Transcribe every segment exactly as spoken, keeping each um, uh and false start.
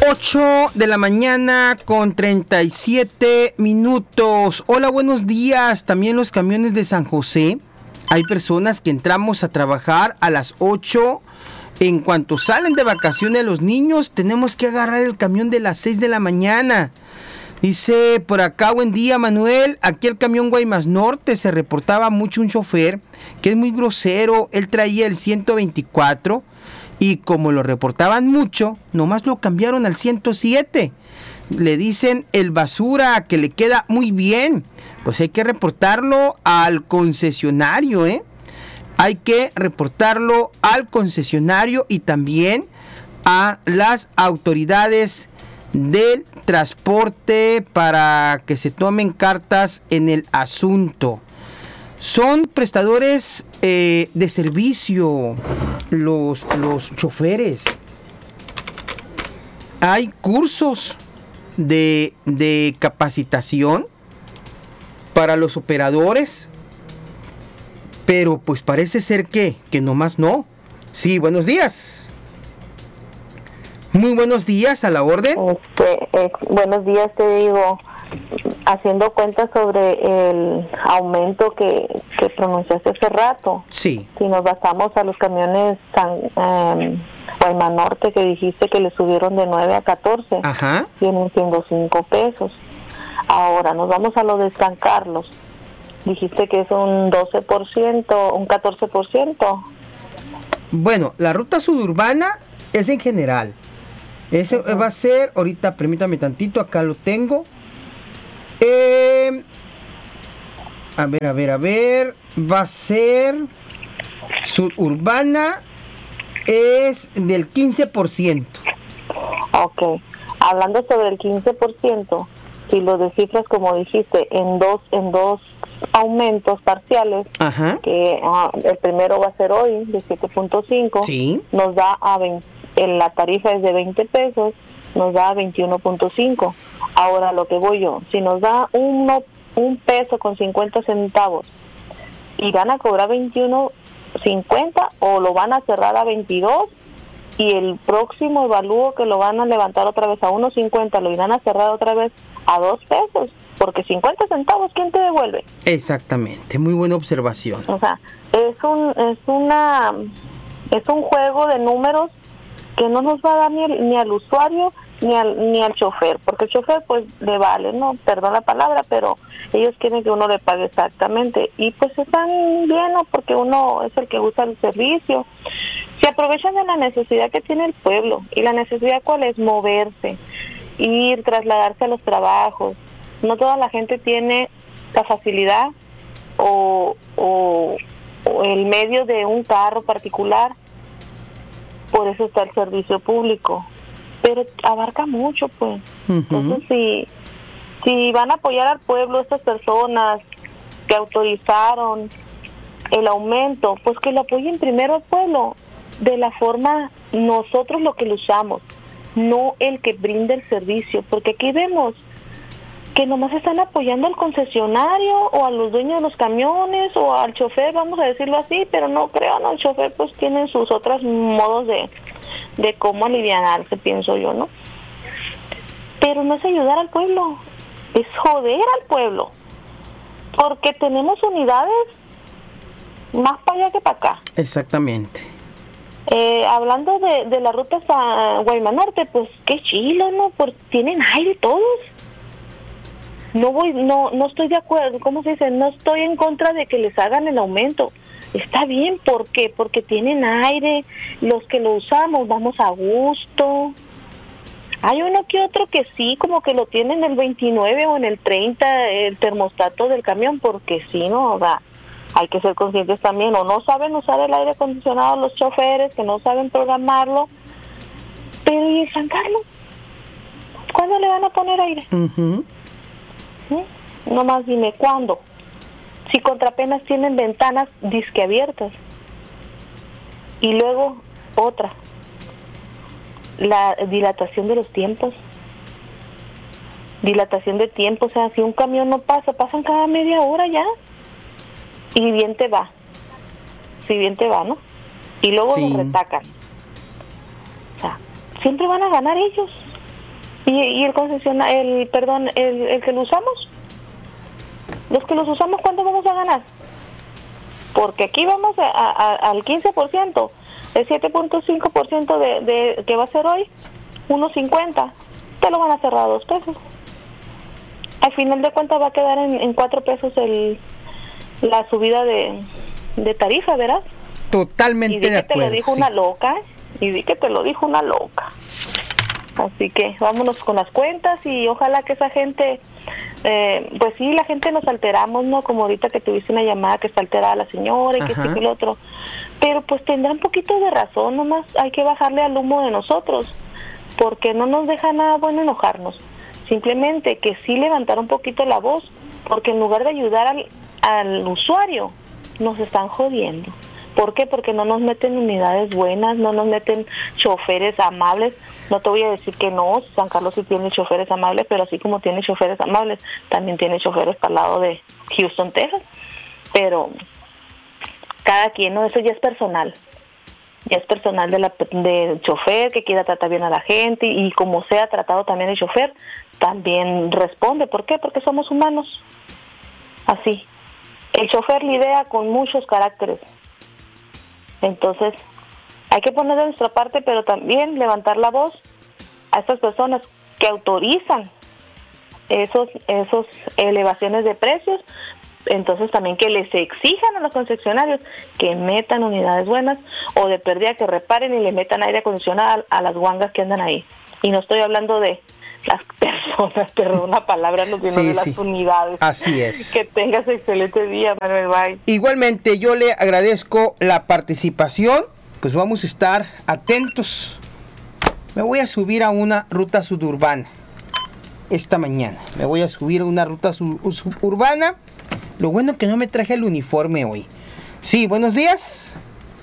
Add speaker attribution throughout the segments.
Speaker 1: ocho de la mañana con treinta y siete minutos. Hola, buenos días. También los camiones de San José. Hay personas que entramos a trabajar a las ocho. En cuanto salen de vacaciones los niños, tenemos que agarrar el camión de las seis de la mañana. Dice por acá, buen día Manuel, aquí el camión Guaymas Norte se reportaba mucho un chofer que es muy grosero. Él traía el ciento veinticuatro y como lo reportaban mucho, nomás lo cambiaron al ciento siete. Le dicen el basura, que le queda muy bien. Pues hay que reportarlo al concesionario, ¿eh? Hay que reportarlo al concesionario y también a las autoridades del transporte para que se tomen cartas en el asunto. Son prestadores eh, de servicio los, los choferes. Hay cursos de, de capacitación para los operadores, pero pues parece ser que, que nomás no. Sí, buenos días. Muy buenos días, a la orden.
Speaker 2: Este, eh, buenos días, te digo, haciendo cuenta sobre el aumento que, que pronunciaste hace rato.
Speaker 1: Sí.
Speaker 2: Si nos basamos a los camiones San, eh, Guaymas Norte, que dijiste que le subieron de nueve a catorce,
Speaker 1: Ajá.
Speaker 2: Vienen siendo cinco pesos. Ahora, nos vamos a lo de San Carlos. Dijiste que es un doce por ciento, un catorce por ciento.
Speaker 1: Bueno, la ruta suburbana es en general. Ese uh-huh. va a ser, ahorita permítame tantito, acá lo tengo. Eh, a ver, a ver, a ver. Va a ser suburbana, es del quince por ciento.
Speaker 2: Ok, hablando sobre el quince por ciento, si lo descifras como dijiste, en dos, en dos aumentos parciales,
Speaker 1: Ajá.
Speaker 2: que uh, el primero va a ser hoy, de siete punto cinco,
Speaker 1: sí.
Speaker 2: nos da a veinte. La tarifa es de veinte pesos, nos da veintiuno punto cinco. Ahora lo que voy yo, si nos da uno, un peso con cincuenta centavos y van a cobrar veintiuno cincuenta o lo van a cerrar a veintidós y el próximo evalúo que lo van a levantar otra vez a uno cincuenta lo irán a cerrar otra vez a dos pesos, porque cincuenta centavos, ¿quién te devuelve?
Speaker 1: Exactamente, muy buena observación.
Speaker 2: O sea, es un es una es un juego de números que no nos va a dar ni, el, ni al usuario ni al ni al chofer, porque el chofer pues le vale, no, perdón la palabra, pero ellos quieren que uno le pague exactamente y pues están bien, ¿no? Porque uno es el que usa el servicio. Se aprovechan de la necesidad que tiene el pueblo, y la necesidad ¿cuál es? Moverse, ir, trasladarse a los trabajos. No toda la gente tiene la facilidad o, o, o el medio de un carro particular. Por eso está el servicio público, pero abarca mucho, pues. Uh-huh. Entonces, si, si van a apoyar al pueblo, estas personas que autorizaron el aumento, pues que lo apoyen primero al pueblo, de la forma nosotros lo que lo usamos, no el que brinda el servicio, porque aquí vemos que nomás están apoyando al concesionario o a los dueños de los camiones o al chofer, vamos a decirlo así, pero no creo, no, el chofer pues tiene sus otros modos de, de cómo alivianarse, pienso yo, ¿no? Pero no es ayudar al pueblo, es joder al pueblo, porque tenemos unidades más para allá que para acá.
Speaker 1: Exactamente.
Speaker 2: Eh, hablando de, de la ruta hasta Guaymas Norte, pues qué chilo, ¿no? Porque tienen aire todos. No voy, no, no estoy de acuerdo, ¿cómo se dice? No estoy en contra de que les hagan el aumento. Está bien, ¿por qué? Porque tienen aire, los que lo usamos vamos a gusto. Hay uno que otro que sí, como que lo tienen en el veintinueve o en el treinta, el termostato del camión, porque sí, ¿no? O sea, hay que ser conscientes también, o no saben usar el aire acondicionado los choferes, que no saben programarlo. Pero ¿y el San Carlos? ¿Cuándo le van a poner aire?
Speaker 1: Uh-huh.
Speaker 2: ¿Sí? Nomás dime, ¿cuándo? Si contrapenas tienen ventanas disque abiertas. Y luego, otra, la dilatación de los tiempos. Dilatación de tiempo, o sea, si un camión no pasa, pasan cada media hora ya. Y bien te va. Si bien te va, ¿no? Y luego sí. Los retacan. O sea, siempre van a ganar ellos. ¿Y, y el concesionario, el, perdón, el, el que lo usamos? Los que los usamos, ¿cuánto vamos a ganar? Porque aquí vamos a, a, al quince por ciento, el siete punto cinco por ciento de, de que va a ser hoy, uno cincuenta, te lo van a cerrar a dos pesos. Al final de cuentas va a quedar en, en cuatro pesos el la subida de, de tarifa, ¿verdad?
Speaker 1: Totalmente de acuerdo.
Speaker 2: Y di que te lo dijo
Speaker 1: sí.
Speaker 2: una loca, y di que te lo dijo una loca. Así que vámonos con las cuentas y ojalá que esa gente, eh, pues sí, la gente nos alteramos, ¿no? Como ahorita que tuviste una llamada que está alterada la señora y que
Speaker 1: Ajá.
Speaker 2: sí que lo otro. Pero pues tendrá un poquito de razón, nomás hay que bajarle al humo de nosotros, porque no nos deja nada bueno enojarnos. Simplemente que sí levantar un poquito la voz, porque en lugar de ayudar al, al usuario, nos están jodiendo. ¿Por qué? Porque no nos meten unidades buenas, no nos meten choferes amables. No te voy a decir que no, San Carlos sí tiene choferes amables, pero así como tiene choferes amables, también tiene choferes para el lado de Houston, Texas. Pero cada quien, ¿no? Eso ya es personal. Ya es personal de la, del chofer que quiera tratar bien a la gente y, y como sea tratado también el chofer, también responde. ¿Por qué? Porque somos humanos. Así. El chofer lidia con muchos caracteres. Entonces, hay que poner de nuestra parte, pero también levantar la voz a estas personas que autorizan esos esos elevaciones de precios. Entonces también que les exijan a los concesionarios que metan unidades buenas o de pérdida que reparen y le metan aire acondicionado a, a las guangas que andan ahí. Y no estoy hablando de las personas, perdón la palabra, no, sino
Speaker 1: Sí,
Speaker 2: de las
Speaker 1: sí.
Speaker 2: unidades.
Speaker 1: Así es.
Speaker 2: Que tengas excelente día, Manuel. Bye.
Speaker 1: Igualmente, yo le agradezco la participación. Pues vamos a estar atentos. Me voy a subir a una ruta suburbana esta mañana. Me voy a subir a una ruta sub- suburbana. Lo bueno que no me traje el uniforme hoy. Sí, buenos días.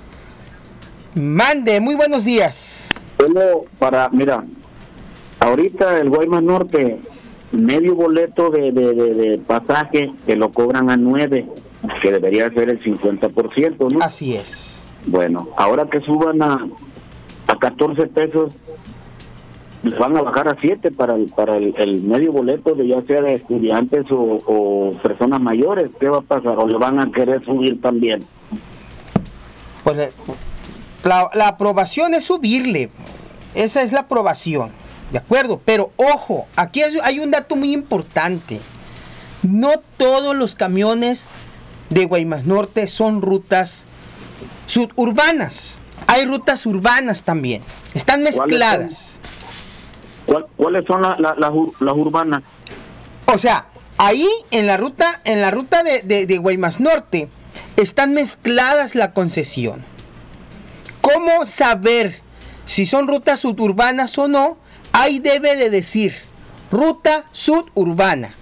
Speaker 1: Mande, muy buenos días.
Speaker 3: Solo para, mira, ahorita el Guaymas Norte, medio boleto de, de, de, de pasaje que lo cobran a nueve, que debería ser el cincuenta por ciento, ¿no?
Speaker 1: Así es.
Speaker 3: Bueno, ahora que suban a, a catorce pesos, les van a bajar a siete para el, para el, el medio boleto, de ya sea de estudiantes o, o personas mayores. ¿Qué va a pasar? ¿O le van a querer subir también?
Speaker 1: Pues le- la, la aprobación es subirle. Esa es la aprobación. ¿De acuerdo? Pero ojo, aquí hay- hay un dato muy importante. No todos los camiones de Guaymas Norte son rutas suburbanas. Hay rutas urbanas también. Están mezcladas.
Speaker 3: ¿Cuál, ¿Cuáles son la, la, las ur- las urbanas?
Speaker 1: O sea, ahí en la ruta, en la ruta de, de, de Guaymas Norte, están mezcladas la concesión. ¿Cómo saber si son rutas suburbanas o no? Ahí debe de decir ruta suburbana.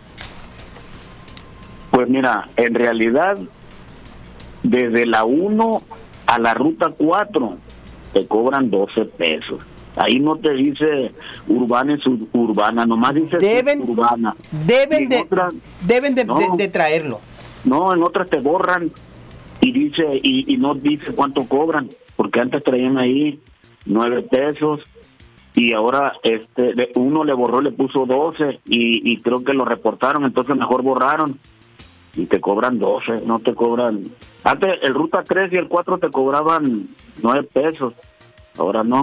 Speaker 3: Pues mira, en realidad, desde la uno a la ruta cuatro, te cobran doce pesos. Ahí no te dice urbana y suburbana, nomás dice
Speaker 1: Deben,
Speaker 3: suburbana.
Speaker 1: deben,
Speaker 3: Y en
Speaker 1: de,
Speaker 3: otras-
Speaker 1: deben de,
Speaker 3: no.
Speaker 1: de- de traerlo.
Speaker 3: No, en otras te borran y dice y, y no dice cuánto cobran, porque antes traían ahí nueve pesos y ahora este de- uno le borró, le puso doce y, y creo que lo reportaron, entonces mejor borraron y te cobran doce, no te cobran. Antes el ruta tres y el cuatro te cobraban nueve pesos, ahora no.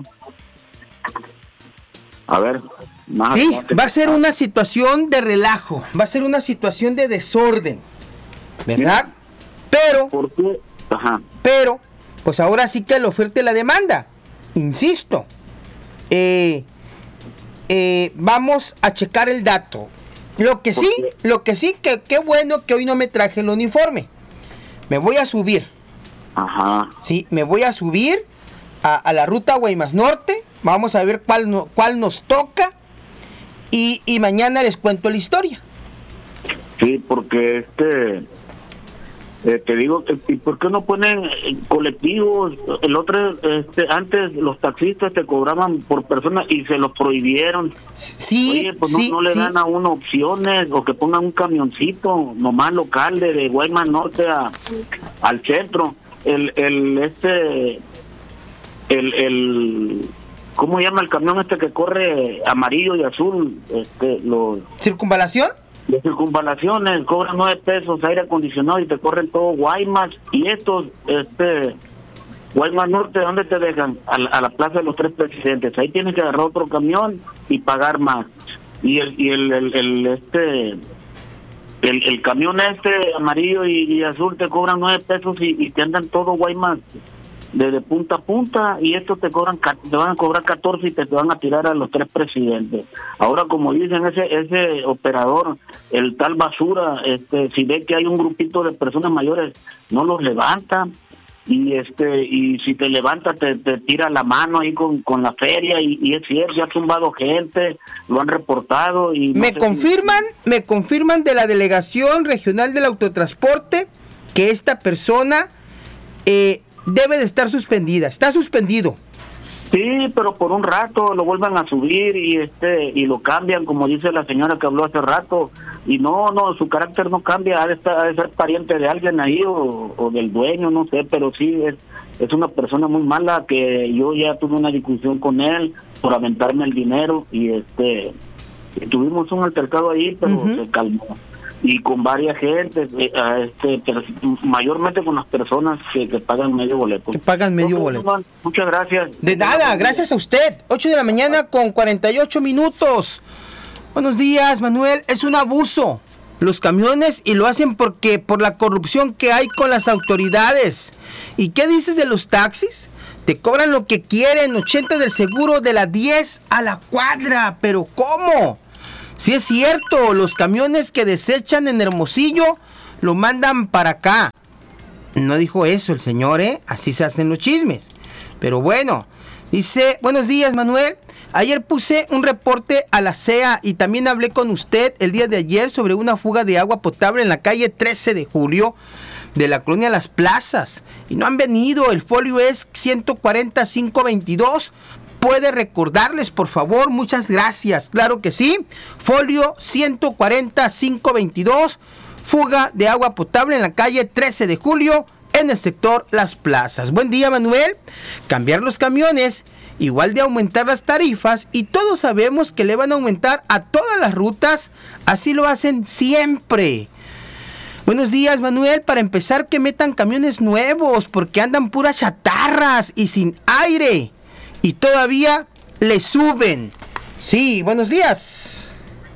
Speaker 3: A ver, más
Speaker 1: Sí,
Speaker 3: adelante.
Speaker 1: va a ser una situación de relajo, va a ser una situación de desorden, ¿verdad? Pero,
Speaker 3: ¿Por qué? Ajá.
Speaker 1: pero, pues ahora sí que la oferta y la demanda, insisto, eh, eh, vamos a checar el dato. Lo que sí,
Speaker 3: ¿Por
Speaker 1: lo que sí, que qué bueno que hoy no me traje el uniforme. Me voy a subir,
Speaker 3: Ajá.
Speaker 1: sí, me voy a subir a, a la ruta Guaymas Norte. Vamos a ver cuál, no, cuál nos toca y, y mañana les cuento la historia.
Speaker 3: Sí, porque este, eh, te digo, que- ¿y por qué no ponen eh, colectivos? El otro, este, antes los taxistas te cobraban por persona y se los prohibieron.
Speaker 1: Sí,
Speaker 3: Oye, pues no,
Speaker 1: sí,
Speaker 3: no le
Speaker 1: sí.
Speaker 3: dan a uno opciones, o que pongan un camioncito nomás local de, de Guaymas Norte a, al centro. El, el, este, el, el, ¿cómo llama el camión este que corre amarillo y azul? Este, los
Speaker 1: ¿Circunvalación?
Speaker 3: de circunvalaciones, cobran nueve pesos aire acondicionado y te corren todo Guaymas. Y estos, este, Guaymas Norte, ¿dónde te dejan? A la, a la Plaza de los Tres Presidentes. Ahí tienes que agarrar otro camión y pagar más. Y el, y el, el, el este, el, el camión este amarillo y, y azul te cobran nueve pesos y, y te andan todo Guaymas desde punta a punta, y estos te cobran, te van a cobrar catorce y te, te van a tirar a los Tres Presidentes. Ahora, como dicen, ese ese operador, el tal Basura, este, si ve que hay un grupito de personas mayores, no los levanta, y este y si te levanta te, te tira la mano ahí con, con la feria, y, y es cierto, ya ha tumbado gente, lo han reportado. Y no
Speaker 1: me confirman, si... me confirman de la Delegación Regional del Autotransporte que esta persona eh, debe de estar suspendida, está suspendido.
Speaker 3: Sí, pero por un rato lo vuelvan a subir y este y lo cambian, como dice la señora que habló hace rato, y no, no, su carácter no cambia, ha de, estar, ha de ser pariente de alguien ahí o, o del dueño, no sé, pero sí es, es una persona muy mala, que yo ya tuve una discusión con él por aventarme el dinero, y este y tuvimos un altercado ahí, pero uh-huh. se calmó. Y con varias gente, eh, este, mayormente con las personas que, que pagan medio boleto.
Speaker 1: Que pagan medio okay, boleto.
Speaker 3: Muchas gracias.
Speaker 1: De nada, gracias a usted. ocho de la mañana con cuarenta y ocho minutos. Buenos días, Manuel. Es un abuso los camiones, y lo hacen porque por la corrupción que hay con las autoridades. ¿Y qué dices de los taxis? Te cobran lo que quieren, ochenta del seguro, de la diez a la cuadra. ¿Pero cómo? Si es cierto, los camiones que desechan en Hermosillo lo mandan para acá. No dijo eso el señor, ¿eh? Así se hacen los chismes. Pero bueno, dice, buenos días, Manuel. Ayer puse un reporte a la C E A y también hablé con usted el día de ayer sobre una fuga de agua potable en la calle trece de julio de la colonia Las Plazas. Y no han venido, el folio es ciento cuarenta, quinientos veintidós. ¿Puede recordarles, por favor? Muchas gracias. Claro que sí. Folio ciento cuarenta, quinientos veintidós. Fuga de agua potable en la calle trece de julio en el sector Las Plazas. Buen día, Manuel. Cambiar los camiones, igual de aumentar las tarifas, y todos sabemos que le van a aumentar a todas las rutas. Así lo hacen siempre. Buenos días, Manuel. Para empezar, que metan camiones nuevos, porque andan puras chatarras y sin aire. Y todavía le suben. Sí, buenos días.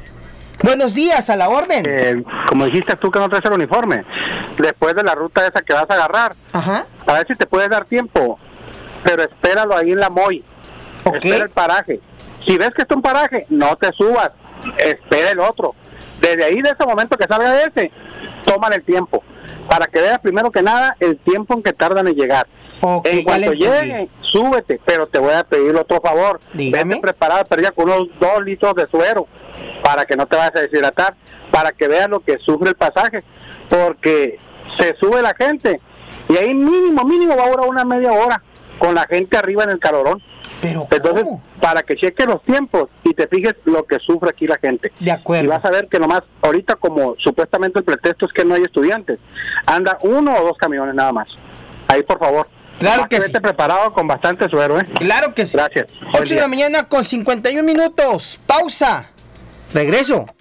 Speaker 1: Buenos días, a la orden.
Speaker 4: Eh, como dijiste tú que no traes el uniforme, después de la ruta esa que vas a agarrar,
Speaker 1: ajá,
Speaker 4: a ver si te puedes dar tiempo, pero espéralo ahí en la Moy.
Speaker 1: Okay.
Speaker 4: Espera el paraje. Si ves que está un paraje, no te subas, espera el otro. Desde ahí, de ese momento que salga de ese, tómale el tiempo, para que veas primero que nada el tiempo en que tardan en llegar.
Speaker 1: Okay,
Speaker 4: en cuanto llegue, súbete, pero te voy a pedir otro favor.
Speaker 1: Dígame.
Speaker 4: Vete preparado, pero ya con unos dos litros de suero, para que no te vayas a deshidratar, para que veas lo que sufre el pasaje, porque se sube la gente, y ahí mínimo, mínimo va a durar una media hora, con la gente arriba en el calorón.
Speaker 1: Pero
Speaker 4: entonces,
Speaker 1: ¿cómo?
Speaker 4: Para que cheques los tiempos y te fijes lo que sufre aquí la gente.
Speaker 1: De acuerdo.
Speaker 4: Y vas a ver que nomás, ahorita como supuestamente el pretexto es que no hay estudiantes, anda uno o dos camiones nada más. Ahí, por favor.
Speaker 1: Claro que, que sí.
Speaker 4: Vete preparado con bastante suero, ¿eh?
Speaker 1: Claro que sí.
Speaker 4: Gracias.
Speaker 1: ocho de la mañana con cincuenta y un minutos. Pausa. Regreso.